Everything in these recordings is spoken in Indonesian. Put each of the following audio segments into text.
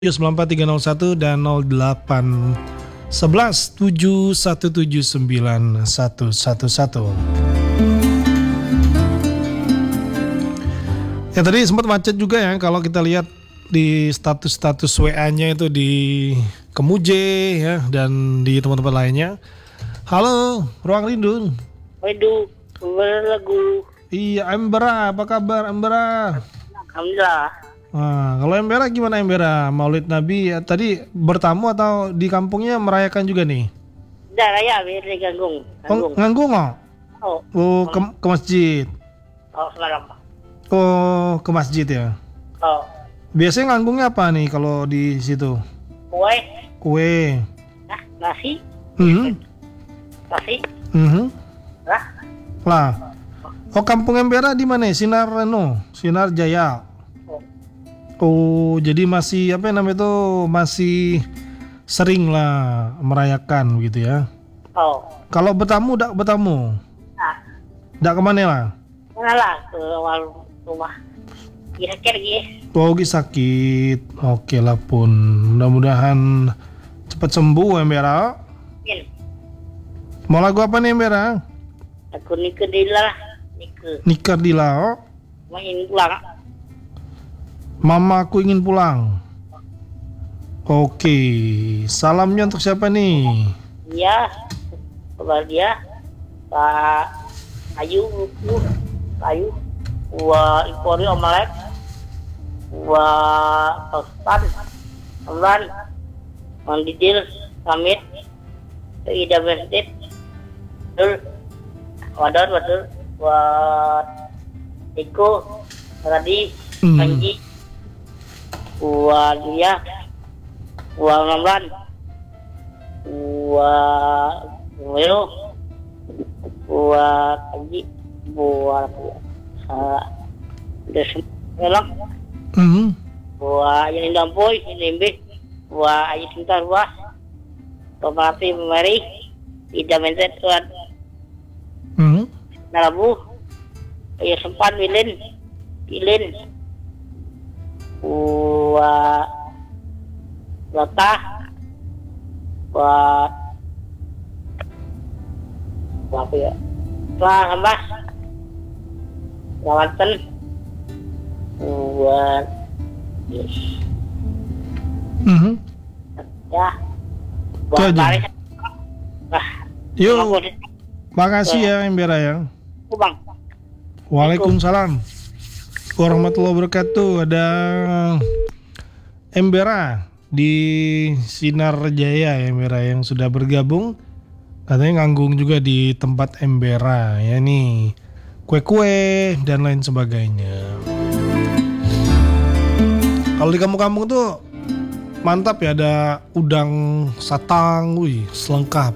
94301 dan 0811 Ya tadi sempat macet juga ya kalau kita lihat di status-status WA-nya itu di Kemuje ya dan di tempat-tempat lainnya. Halo, Ruang Rindu. Waduh, lagu. Iya, Embera, apa kabar Embera? Alhamdulillah. Nah, kalau Embera gimana Embera? Maulid Nabi ya, tadi bertamu atau di kampungnya merayakan juga nih? Dah raya biar diganggung. Nganggung oh? Oh, Ke masjid. oh semalam. Oh, ke masjid ya. Oh, Biasanya nganggungnya apa nih kalau di situ? kue. Kue. Nah, nasi. Mhm. Nasi. Mhm. Lah. Lah. Oh, kampung Embera di mana? Sinar Jaya. Oh, jadi masih apa namanya itu masih sering lah merayakan gitu ya. Oh. Kalau bertamu, dak bertamu. Nah, Dak kemana lah? mana lah ke awal rumah. Kira-kira lagi. Oh, sakit. Oke lah pun. Mudah-mudahan cepat sembuh Embera. Min. Mau lagu apa nih Embera? Aku nikah lah. Nikah Dila. Main pulang. Mama aku ingin pulang. Oke, salamnya untuk siapa nih? Iya. Kepada dia. Pak Ayu. Wa Ipori Omelek. Wa Tostan. Omran. Mandidil. Samit. Ida Bestit. Betul. Wadur. Wa Iko. Radi. Panji. Wa dia, wa Ramlan, wa Wero, wa Kaji, wa Deselang, wa yang dampoy, Nimbe, wa Ayi Cinta Ruas, Pemati Mari, Ida Mentet Tuan, Narabu, Ayo Sempan Ilin, wa Lata wa apa ya hambas lawatan wa ya buat baris yuk makasih ya Embera ya. Bang. Waalaikumsalam warahmatullahi wabarakatuh. Ada Embera di Sinar Jaya ya Embera yang sudah bergabung. Katanya nganggung juga di tempat Embera ya nih. Kue-kue dan lain sebagainya. Kalau di kampung-kampung tuh mantap ya, ada udang satang, wih selengkap.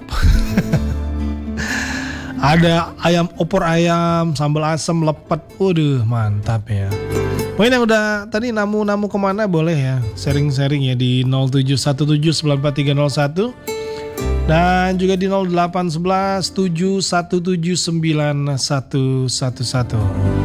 Ada ayam opor ayam, sambal asam, lepet, waduh mantap ya. Mungkin yang udah tadi namu kemana boleh ya sharing-sharing ya di 0717943301 dan juga di 0811 7179111.